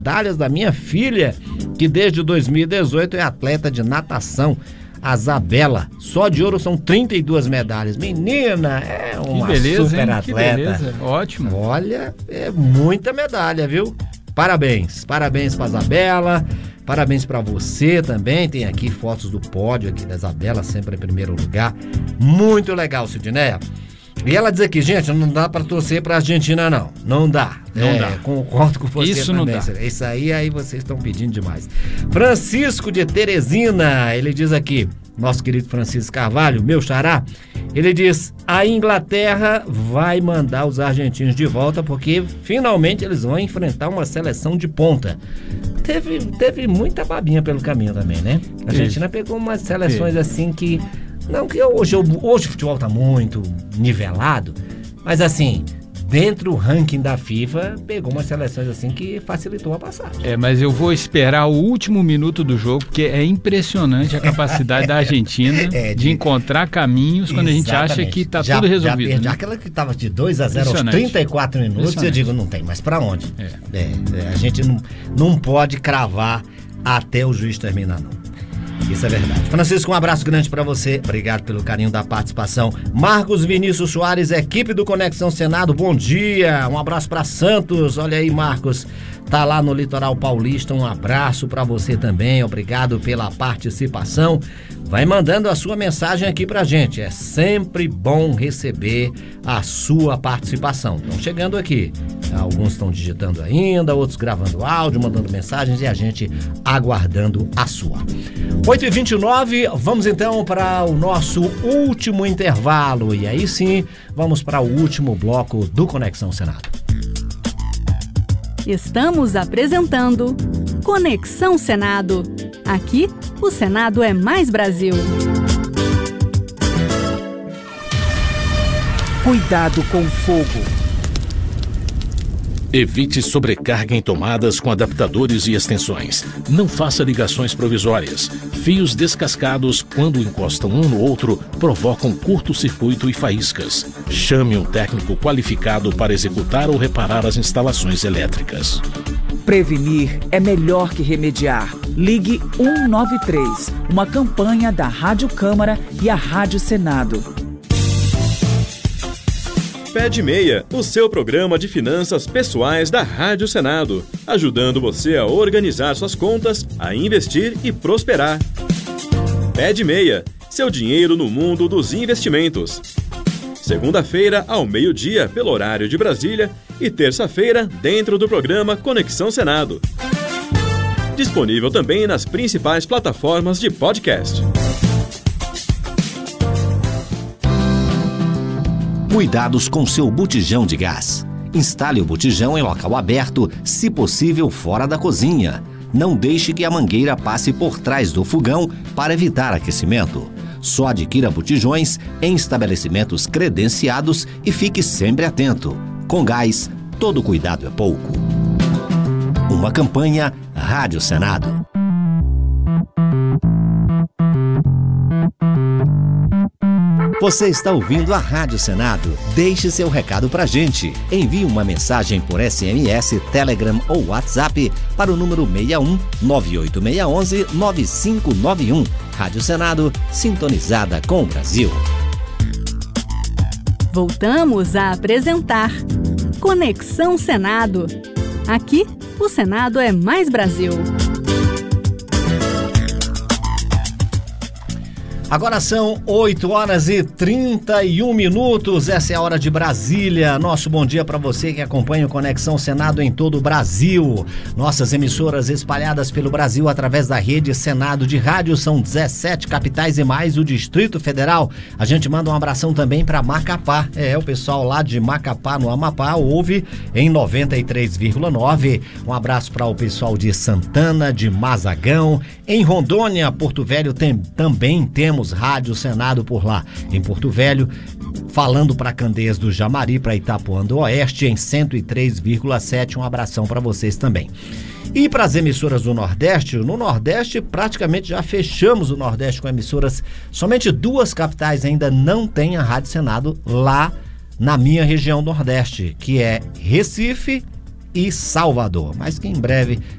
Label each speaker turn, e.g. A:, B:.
A: medalhas da minha filha, que desde 2018 é atleta de natação, a Isabela. Só de ouro são 32 medalhas. Menina, é uma super atleta. Que beleza,
B: ótimo.
A: Olha, é muita medalha, viu? Parabéns pra Isabela, parabéns pra você também. Tem aqui fotos do pódio aqui da Isabela, sempre em primeiro lugar. Muito legal, Sidneia. E ela diz aqui, gente, não dá pra torcer pra Argentina, não. Não dá.
B: Não dá.
A: Concordo com você.
B: Isso
A: também.
B: Não dá.
A: Isso aí vocês estão pedindo demais. Francisco de Teresina, ele diz aqui, nosso querido Francisco Carvalho, meu xará, ele diz, a Inglaterra vai mandar os argentinos de volta porque finalmente eles vão enfrentar uma seleção de ponta. Teve muita babinha pelo caminho também, né? A Argentina pegou umas seleções assim que... Não que hoje o futebol tá muito nivelado, mas assim, dentro do ranking da FIFA, pegou umas seleções assim que facilitou a passagem.
B: Mas eu vou esperar o último minuto do jogo, porque é impressionante a capacidade da Argentina de encontrar caminhos quando a gente acha que tá tudo resolvido.
A: Já aquela que tava de 2-0 aos 34 minutos, eu digo, não tem mais pra onde. A gente não pode cravar até o juiz terminar, não. Isso é verdade. Francisco, um abraço grande pra você. Obrigado pelo carinho da participação. Marcos Vinícius Soares, equipe do Conexão Senado, bom dia. Um abraço pra Santos. Olha aí, Marcos. Tá lá no litoral paulista. Um abraço pra você também. Obrigado pela participação. Vai mandando a sua mensagem aqui pra gente. É sempre bom receber a sua participação. Estão chegando aqui. Alguns estão digitando ainda, outros gravando áudio, mandando mensagens e a gente aguardando a sua. 8h29, vamos então para o nosso último intervalo. E aí sim, vamos para o último bloco do Conexão Senado.
C: Estamos apresentando Conexão Senado. Aqui, o Senado é mais Brasil.
D: Cuidado com o fogo.
E: Evite sobrecarga em tomadas com adaptadores e extensões. Não faça ligações provisórias. Fios descascados, quando encostam um no outro, provocam curto-circuito e faíscas. Chame um técnico qualificado para executar ou reparar as instalações elétricas.
D: Prevenir é melhor que remediar. Ligue 193, uma campanha da Rádio Câmara e a Rádio Senado.
F: Pé de Meia, o seu programa de finanças pessoais da Rádio Senado, ajudando você a organizar suas contas, a investir e prosperar. Pé de Meia, seu dinheiro no mundo dos investimentos. Segunda-feira, ao meio-dia, pelo horário de Brasília, e terça-feira, dentro do programa Conexão Senado. Disponível também nas principais plataformas de podcast.
G: Cuidados com seu botijão de gás. Instale o botijão em local aberto, se possível fora da cozinha. Não deixe que a mangueira passe por trás do fogão para evitar aquecimento. Só adquira botijões em estabelecimentos credenciados e fique sempre atento. Com gás, todo cuidado é pouco. Uma campanha Rádio Senado. Você está ouvindo a Rádio Senado. Deixe seu recado pra gente. Envie uma mensagem por SMS, Telegram ou WhatsApp para o número 61 98611 9591. Rádio Senado, sintonizada com o Brasil.
C: Voltamos a apresentar Conexão Senado. Aqui, o Senado é mais Brasil.
A: Agora são 8h31. Essa é a hora de Brasília. Nosso bom dia para você que acompanha o Conexão Senado em todo o Brasil. Nossas emissoras espalhadas pelo Brasil através da rede Senado de Rádio são 17 capitais e mais o Distrito Federal. A gente manda um abração também para Macapá. O pessoal lá de Macapá, no Amapá, ouve em 93,9. Um abraço para o pessoal de Santana, de Mazagão. Em Rondônia, Porto Velho, também temos Rádio Senado por lá. Em Porto Velho, falando para Candeias do Jamari, para Itapuã do Oeste, em 103,7. Um abração para vocês também. E para as emissoras do Nordeste, no Nordeste praticamente já fechamos o Nordeste com emissoras. Somente 2 capitais ainda não têm a Rádio Senado lá na minha região Nordeste, que é Recife e Salvador, mas que em breve